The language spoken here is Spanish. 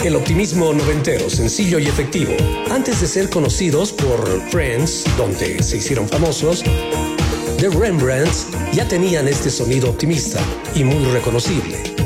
El optimismo noventero, sencillo y efectivo. Antes de ser conocidos por Friends, donde se hicieron famosos, The Rembrandts ya tenían este sonido optimista y muy reconocible.